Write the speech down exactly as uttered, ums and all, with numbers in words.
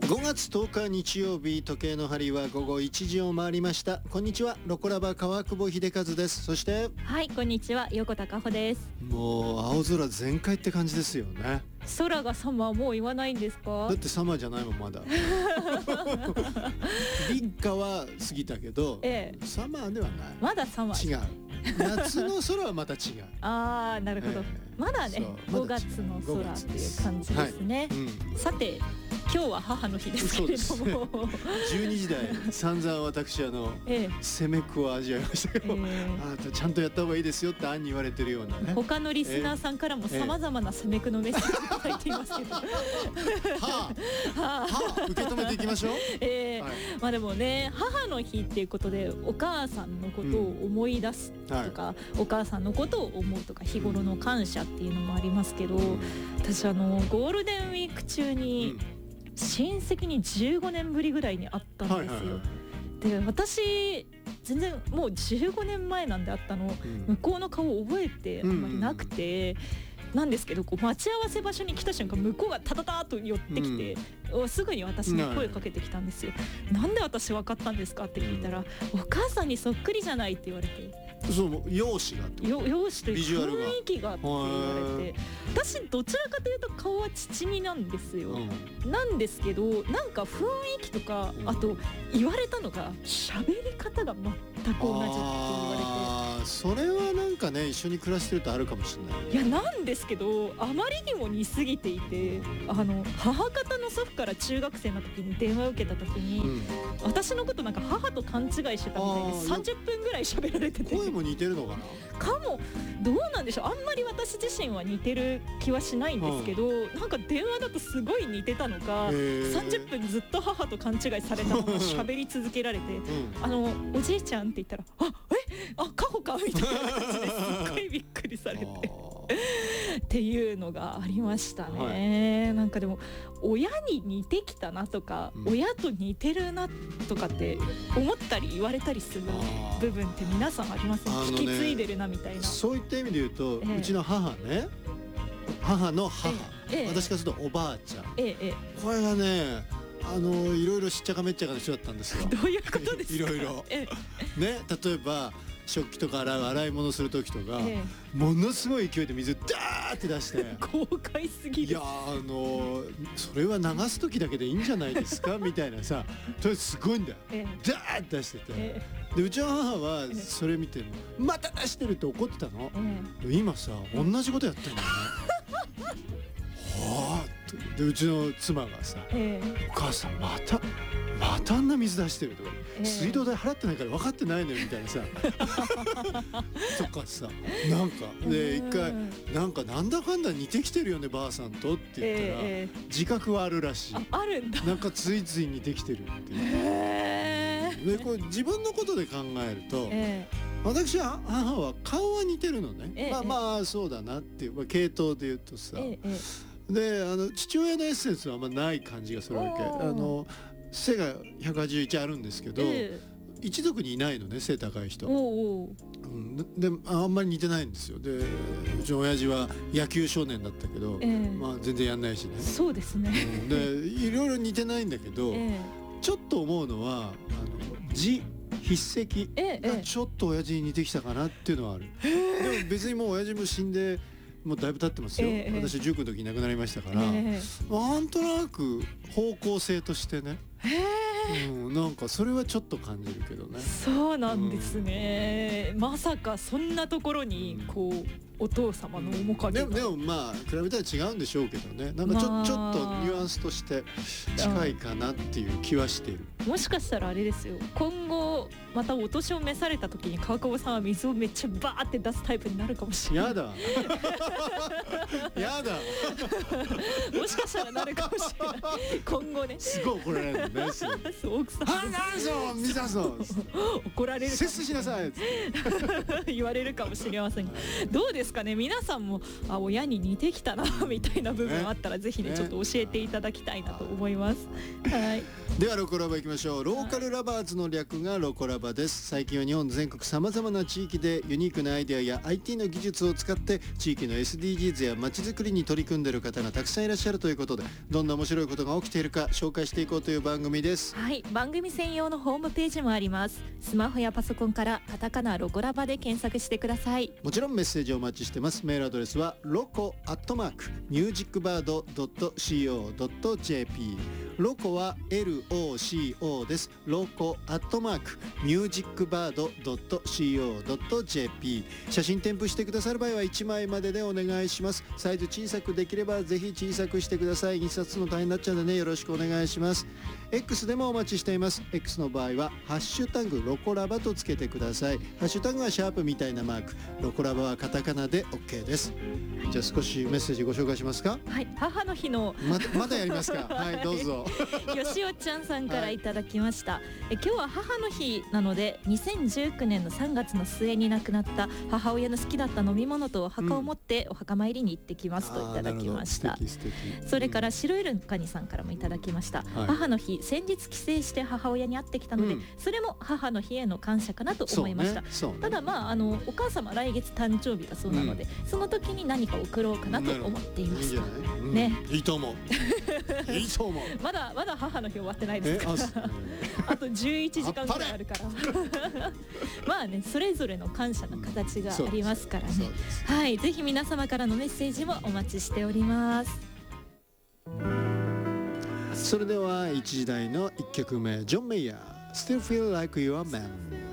ごがつとおか日曜日、時計の針はごごいちじを回りました。こんにちは、ロコラバ川久保秀和です。そしてはい、こんにちは、横田加穂です。 もう青空全開って感じですよね。 空がサマーもう言わないんですか？ だってサマーじゃないもんまだ立夏は過ぎたけど、ええ、サマーではない。 まだサマー。 違う。夏の空はまた違うあー、なるほど、えー、まだねごがつの空っていう感じですね、はい、うん、さて今日は母の日ですけれども、ね、 じゅうにじ台散々私あの、ええ、攻めくを味わいましたけど、ええ、あなたちゃんとやった方がいいですよって案に言われてるようなね。 他のリスナーさんからもさまざまな攻めくのメッセージをいただいていますけど、はあ、はあ、はあ、受け止めていきましょう、 えーはい、まあでもね、母の日っていうことでお母さんのことを思い出すとか、はい、お母さんのことを思うとか日頃の感謝っていうのもありますけど、うん、私あのゴールデンウィーク中に、うん、親戚にじゅうごねんぶりぐらいに会ったんですよ、はいはいはい、で私全然もうじゅうごねんまえなんで会ったの、うん、向こうの顔を覚えてあんまりなくて、うんうんうん、なんですけどこう待ち合わせ場所に来た瞬間向こうがタタターと寄ってきて、うん、すぐに私に声かけてきたんですよ。なんで私分かったんですかって聞いたら、お母さんにそっくりじゃないって言われて、 そう容姿がってこと？ 容姿というか雰囲気がって言われて、私どちらかというと顔は父になんですよ、うん、なんですけどなんか雰囲気とか、うん、あと言われたのが喋り方が全く同じって言われて、 あー、それはなんかね一緒に暮らしてるとあるかもしれない。 いやなんですけどあまりにも似すぎていて、あの母方の祖父から中学生の時に電話を受けた時に、うん、私のことなんか母と勘違いしてたみたいでさんじゅっぷんぐらい喋られてて、 声も似てるのかな？ かもどうなんでしょう、あんまり私自身は似てる気はしないんですけど、うん、なんか電話だとすごい似てたのか、さんじゅっぷんずっと母と勘違いされたまま喋り続けられて、うん、あのおじいちゃんって言ったらあえあカホかみたいな感じですっごいびっくりされてっていうのがありましたね、はい、なんかでも親に似てきたなとか、うん、親と似てるなとかって思ったり言われたりする部分って皆さんありません？ね、引き継いでるなみたいな。 そういった意味で言うと、ええ、うちの母ね、母の母、ええ、私からするとおばあちゃん、ええ、これがねあのいろいろしっちゃかめっちゃかの人だったんですよ。 どういうことですか？ いろいろ、ええ、ね、例えば食器とか洗う洗い物する時とか、ええ、ものすごい勢いで水ダーって出して豪快すぎる。 いやあのそれは流す時だけでいいんじゃないですかみたいなさ、とりあえずすごいんだよ、ええ、ダーって出してて、ええ、でうちの母はそれ見てまた出してるって怒ってたの、ええ、今さ同じことやってるんだよねはあでうちの妻がさ、ええ、お母さんまたまたあんな水出してるとか、えー、水道代払ってないから分かってないのよみたいなさとかさ、なんかで一回なんかなんだかんだ似てきてるよねばあさんとって言ったら、えー、自覚はあるらしい。 あ, あるんだ。 なんかついつい似てきてるっていう、えー、でこれ自分のことで考えると、えー、私は母は顔は似てるのね、えー、まあまあそうだなっていう、まあ、系統で言うとさ、えーであの父親のエッセンスはあんまない感じがするわけ。あの背がひゃくはちじゅういちあるんですけど、えー、一族にいないのね背高い人。おうおう、うん、であんまり似てないんですよ。でうちの親父は野球少年だったけど、えーまあ、全然やんないしね。 そうですね、 うん、でいろいろ似てないんだけど、えー、ちょっと思うのはあの字筆跡がちょっと親父に似てきたかなっていうのはある、えー、でも別にもう親父も死んでもうだいぶ経ってますよ、えー、私じゅうきゅうの時に亡くなりましたから、えー、なんとなく方向性としてね、えーうん、なんかそれはちょっと感じるけどね。 そうなんですね、うん、まさかそんなところにこう、うん、お父様の面影が、 でも、でもまあ比べたら違うんでしょうけどね、なんかちょ、まあ、ちょっとニュアンスとして近いかなっていう気はしている。 もしかしたらあれですよ、今後またお年を召された時に川久保さんは水をめっちゃバーって出すタイプになるかもしれない。 やだやだもしかしたらなるかもしれない今後ね。 すごい怒られるのねそう奥さんはなんぞ水出すの怒られるかもしれない、 節制しなさい言われるかもしれません。どうですかね、皆さんもあ親に似てきたなみたいな部分あったら、ね、ぜひね、ね、ちょっと教えていただきたいなと思います、ね、はい。 ではロコラバ行きましょう。 ましょう。ローカルラバーズの略がロコラバです。最近は日本全国さまざまな地域でユニークなアイデアや アイティー の技術を使って地域の エスディージーズ や街づくりに取り組んでいる方がたくさんいらっしゃるということで、どんな面白いことが起きているか紹介していこうという番組です。 はい、番組専用のホームページもあります。スマホやパソコンからカタカナロコラバで検索してください。 もちろんメッセージをお待ちしてます。メールアドレスはロコアットマークミュージックバードドットシーオードットジェーピー。ロコは エルオーシーオー です。ロコアットマークミュージックバードドットシーオードットジェーピー。写真添付してくださる場合はいちまいまででお願いします。サイズ小さくできればぜひ小さくしてください。印刷するの大変になっちゃうんでね、よろしくお願いします。 X でもお待ちしています。 X の場合はハッシュタグロコラバとつけてください。ハッシュタグはシャープみたいなマーク、ロコラバはカタカナで OK です。じゃあ少しメッセージご紹介しますか。 はい、母の日のま, まだやりますか。はいどうぞ。 よしおちゃんさんからいただきました、はい、え今日は母の日なのでにせんじゅうきゅうねんのさんがつの末に亡くなった母親の好きだった飲み物とお墓を持ってお墓参りに行ってきますといただきました、うん、素敵素敵。それから白いルンカニさんからもいただきました、はい、母の日先日帰省して母親に会ってきたので、うん、それも母の日への感謝かなと思いました、ねね、ただまああのお母様来月誕生日だそうなので、うん、その時に何か送ろうかなと思っています。いいんじゃない、うん、ね、 いいと思ういいと思うまだまだ母の日終わってないですからあとじゅういちじかんぐらいあるからまあね、それぞれの感謝の形がありますからね、はい、ぜひ皆様からのメッセージもお待ちしております。 それではいちじ台のいっきょくめ、ジョン・メイヤー Still Feel Like You're a Man。